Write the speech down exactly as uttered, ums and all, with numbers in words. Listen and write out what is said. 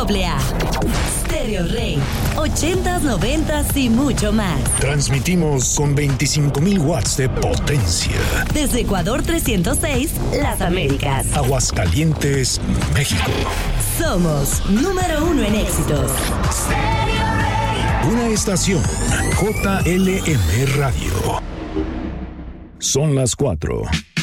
Doble A. Stereo Rey. ochentas, noventas y mucho más. Transmitimos con veinticinco mil watts de potencia. Desde Ecuador trescientos seis, Las Américas. Aguascalientes, México. Somos número uno en éxitos. Stereo Rey. Una estación J L M Radio. Son las cuatro.